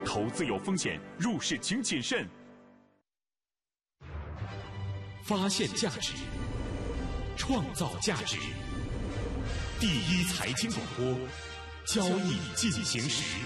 投资有风险，入市请谨慎。发现价值，创造价值。第一财经广播，交易进行时。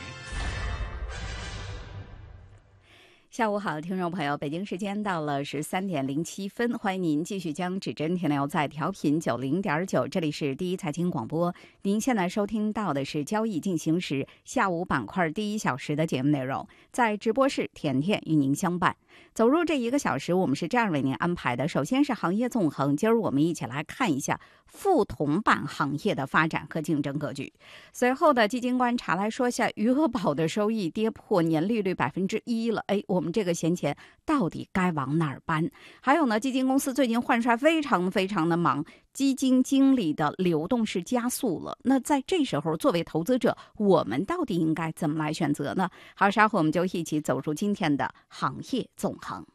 下午好，听众朋友，北京时间到了13:07，欢迎您继续将指针停留在调频90.9，这里是第一财经广播。您现在收听到的是交易进行时下午板块第1小时的节目内容，在直播室甜甜与您相伴。走入这1个小时，我们是这样为您安排的：首先是行业纵横，今儿我们一起来看一下副铜板行业的发展和竞争格局。随后的基金观察来说下余额宝的收益跌破年利率1%了，我们这个闲钱到底该往哪儿搬？还有呢，基金公司最近换帅非常的忙，基金经理的流动是加速了。那在这时候，作为投资者，我们到底应该怎么来选择呢？好，稍后我们就一起走入今天的行业纵横，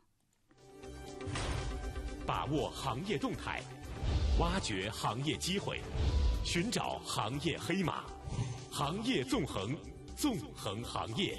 把握行业动态，挖掘行业机会，寻找行业黑马，行业纵横，纵横行业。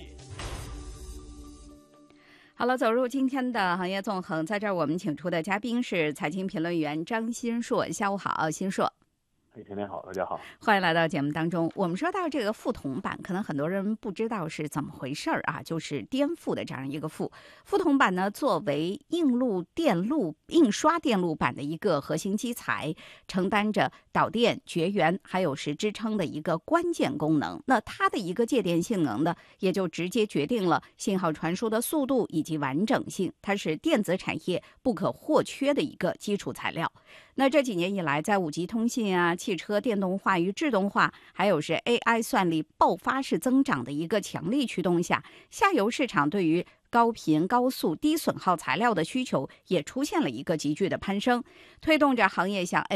好了，走入今天的行业纵横，在这儿我们请出的嘉宾是财经评论员张新硕。下午好，新硕。 甜甜好，大家好， 欢迎来到节目当中。我们说到这个副铜板，可能很多人不知道是怎么回事啊，就是颠覆的这样一个副铜板呢，作为印刷电路板的一个核心基材，承担着导电、绝缘还有是支撑的一个关键功能。那它的一个介电性能呢，也就直接决定了信号传输的速度以及完整性，它是电子产业不可或缺的一个基础材料。那这几年以来，在5G 通信啊、汽车电动化与自动化，还有是 AI 算力爆发式增长的一个强力驱动下，下游市场对于高频、高速、低损耗材料的需求也出现了一个急剧的攀升，推动着行业向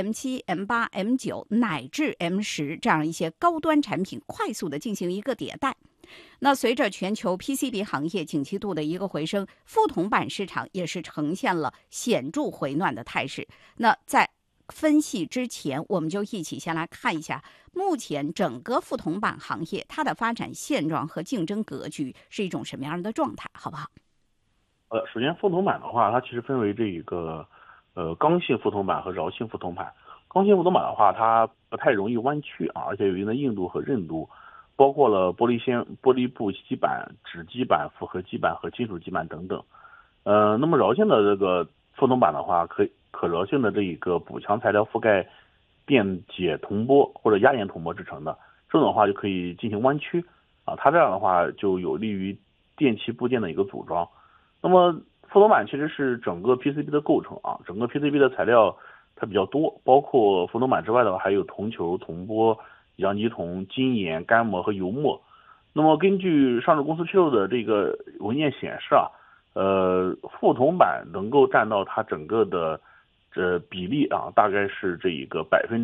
M7、M8、M9 乃至 M10 这样一些高端产品快速的进行一个迭代。那随着全球 PCB 行业景气度的一个回升，副铜板市场也是呈现了显著回暖的态势。那在分析之前，我们就一起先来看一下目前整个副铜板行业它的发展现状和竞争格局是一种什么样的状态，好不好？ 首先副铜板的话，它其实分为这一个刚性副铜板和柔性副铜板。刚性副铜板的话，它不太容易弯曲啊，而且有一定的硬度和韧度，包括了玻璃布基板、纸基板、复合基板和金属基板等等。那么柔性的这个副铜板的话，可柔性的这一个补强材料覆盖电解铜箔或者压延铜箔制成的，这种的话就可以进行弯曲啊，它这样的话就有利于电气部件的一个组装。那么副铜板其实是整个 PCB 的构成啊，整个 PCB 的材料它比较多，包括副铜板之外的话，还有铜球、铜箔、阳极铜、金盐、干膜和油膜。那么根据上市公司披露的这个文件显示啊，副铜板能够占到它整个的比例啊，大概是这一个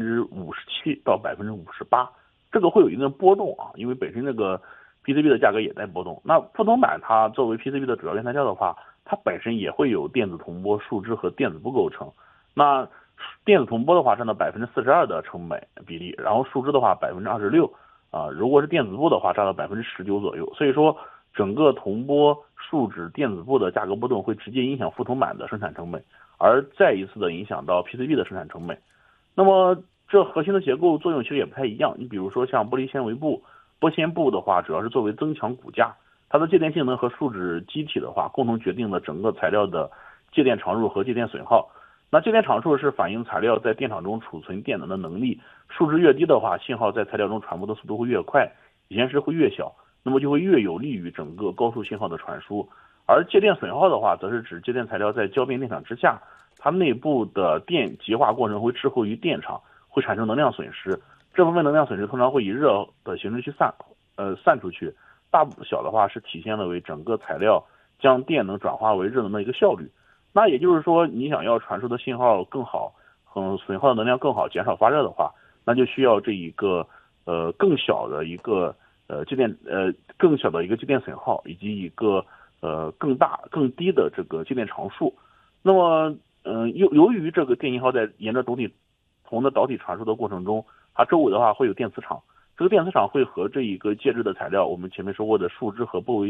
57%到58%，这个会有一定的波动啊，因为本身这个 PCB 的价格也在波动。那副铜板它作为 PCB 的主要原材料的话，它本身也会有电子铜箔、树脂和电子布构成。那电子铜箔的话占到42%的成本比例，然后树脂的话26%啊，如果是电子布的话占到19%左右。所以说整个铜箔、树脂、电子布的价格波动会直接影响副铜板的生产成本，而再一次的影响到 PCB 的生产成本。那么这核心的结构作用其实也不太一样。你比如说像玻璃纤维布、玻纤布的话，主要是作为增强骨架，它的介电性能和树脂基体的话，共同决定了整个材料的介电长入和介电损耗。那介电长处是反映材料在电场中储存电能的能力，数值越低的话，信号在材料中传播的速度会越快，延时会越小，那么就会越有利于整个高速信号的传输。而介电损耗的话，则是指介电材料在交变电场之下，它内部的电极化过程会滞后于电场，会产生能量损失。这部分能量损失通常会以热的形式去散出去，大小的话是体现了为整个材料将电能转化为热能的一个效率。那也就是说，你想要传输的信号更好，损耗的能量更好，减少发热的话，那就需要这一个更小的一个介电损耗，以及一个更大更低的这个介电常数。那么由于这个电信号在沿着铜的导体传输的过程中，它周围的话会有电磁场，这个电磁场会和这一个介质的材料，我们前面说过的树脂和玻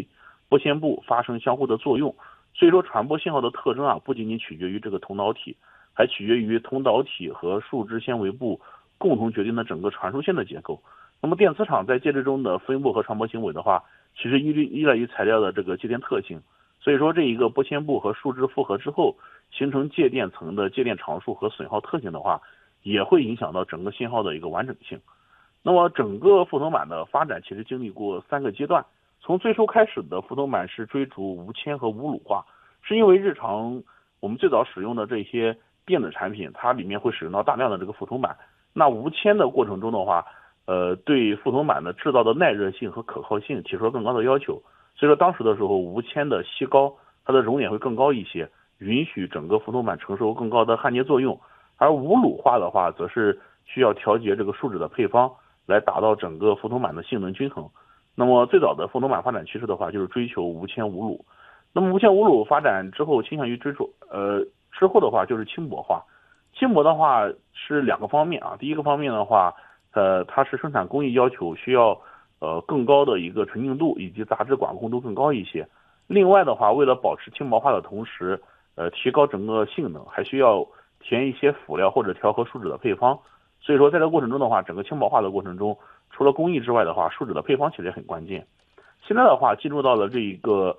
波纤部发生相互的作用。所以说传播信号的特征不仅仅取决于这个通导体，还取决于通导体和树脂纤维部共同决定的整个传输线的结构。那么电磁场在介质中的分布和传播行为的话，其实依赖于材料的这个介电特性。所以说这一个波纤部和树脂复合之后形成介电层的介电常数和损耗特性的话，也会影响到整个信号的一个完整性。那么整个覆铜板的发展其实经历过3个阶段。从最初开始的覆铜板是追逐无铅和无卤化，是因为日常我们最早使用的这些电子产品，它里面会使用到大量的这个覆铜板。那无铅的过程中的话，对覆铜板的制造的耐热性和可靠性提出了更高的要求。所以说当时的时候，无铅的锡膏它的熔点会更高一些，允许整个覆铜板承受更高的焊接作用。而无卤化的话，则是需要调节这个树脂的配方，来达到整个覆铜板的性能均衡。那么最早的覆铜板发展趋势的话，就是追求无铅无卤。那么无铅无卤发展之后，倾向于之后的话就是轻薄化。轻薄的话是2个方面第一个方面的话，它是生产工艺要求需要更高的一个纯净度以及杂质管控度更高一些。另外的话，为了保持轻薄化的同时，提高整个性能，还需要填一些辅料或者调和树脂的配方。所以说在这个过程中的话，整个轻薄化的过程中，除了工艺之外的话，树脂的配方其实也很关键。现在的话进入到了这一个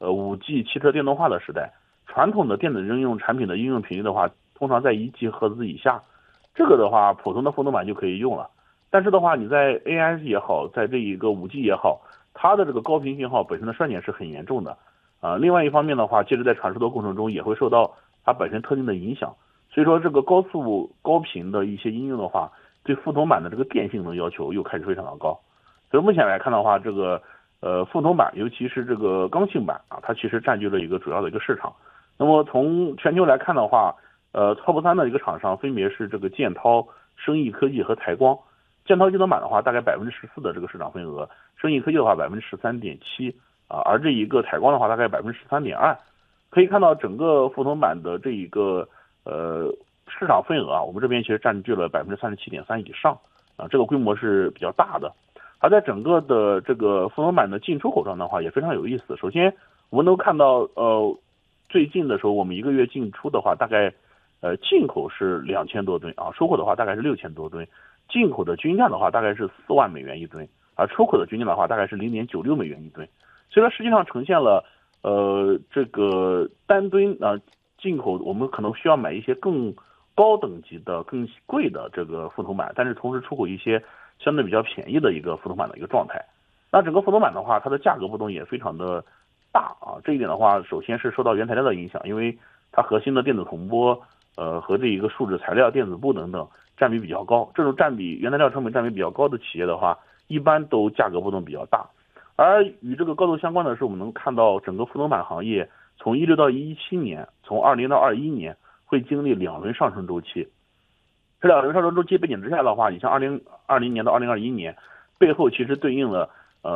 5G 汽车电动化的时代，传统的电子应用产品的应用频率的话，通常在1 赫兹以下，这个的话普通的覆铜板就可以用了。但是的话，你在 AI 也好，在这一个5G 也好，它的这个高频信号本身的衰减是很严重的另外一方面的话，介质在传输的过程中也会受到它本身特定的影响。所以说这个高速高频的一些应用的话，对覆铜板的这个电性能要求又开始非常的高。所以目前来看的话，这个覆铜板尤其是这个刚性板它其实占据了一个主要的一个市场。那么从全球来看的话，Top 3的一个厂商分别是这个建涛、升益科技和台光。建涛机动板的话大概14%的这个市场份额，升益科技的话13.7%而这一个台光的话大概13.2%。可以看到整个覆铜板的这一个市场份额我们这边其实占据了37.3%以上这个规模是比较大的。而在整个的这个覆铜板的进出口上的话也非常有意思。首先我们能看到最近的时候我们1个月进出的话大概进口是2000多吨出口的话大概是6000多吨。进口的均价的话大概是4万美元一吨，而出口的均价的话大概是0.96美元一吨。所以说实际上呈现了这个单吨进口我们可能需要买一些更高等级的更贵的这个覆铜板，但是同时出口一些相对比较便宜的一个覆铜板的一个状态。那整个覆铜板的话，它的价格波动也非常的大这一点的话，首先是受到原材料的影响，因为它核心的电子铜箔和这一个树脂材料、电子布等等占比比较高。这种原材料成本占比比较高的企业的话，一般都价格波动比较大。而与这个高度相关的是，我们能看到整个覆铜板行业从16到17年，从20到21年会经历2轮上升周期。这2轮上升周期背景之下的话，你像2020年到2021年，背后其实对应了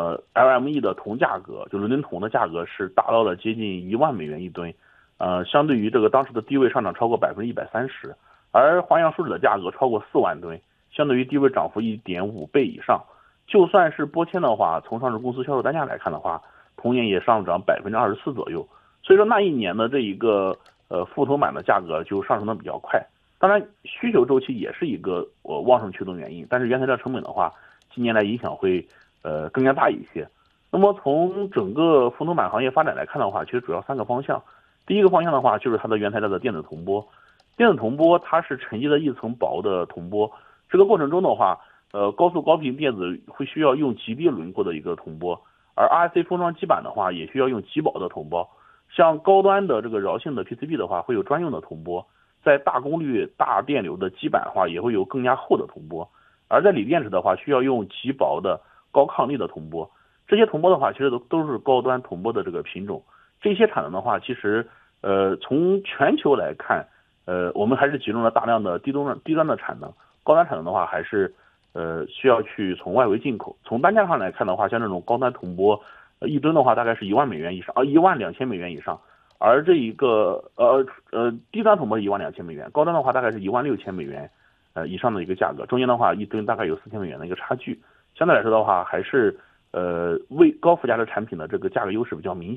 LME 的铜价格，就伦敦铜的价格是达到了接近1万美元一吨，相对于这个当时的低位上涨超过130%，而环氧树脂的价格超过4万吨，相对于低位涨幅1.5倍以上。就算是玻纤的话，从上市公司销售单价来看的话，同年也上涨24%左右。所以说那一年的这一个覆铜板的价格就上升的比较快。当然需求周期也是一个旺盛驱动原因，但是原材料成本的话，近年来影响会更加大一些。那么从整个覆铜板行业发展来看的话，其实主要3个方向。第一个方向的话，就是它的原材料的电子铜箔。电子铜箔它是沉积了一层薄的铜箔，这个过程中的话高速高频电子会需要用极低轮廓的一个铜箔，而 RIC 封装基板的话也需要用极薄的铜箔。像高端的这个柔性的 PCB 的话会有专用的铜箔，在大功率大电流的基板的话也会有更加厚的铜箔，而在锂电池的话需要用极薄的高抗力的铜箔。这些铜箔的话其实都是高端铜箔的这个品种。这些产能的话其实从全球来看我们还是集中了大量的低端的产能，高端产能的话还是需要去从外围进口。从单价上来看的话，像这种高端铜箔一吨的话大概是1万美元以上，12000美元以上。而这一个低端铜箔12000美元，高端的话大概是16000美元以上的一个价格，中间的话一吨大概有4000美元的一个差距。相对来说的话，还是为高附加值产品的这个价格优势比较明显。